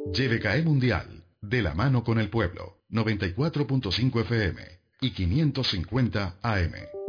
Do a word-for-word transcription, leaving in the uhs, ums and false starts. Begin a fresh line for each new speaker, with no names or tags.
G B K E Mundial, de la mano con el pueblo, noventa y cuatro punto cinco F M y quinientos cincuenta A M.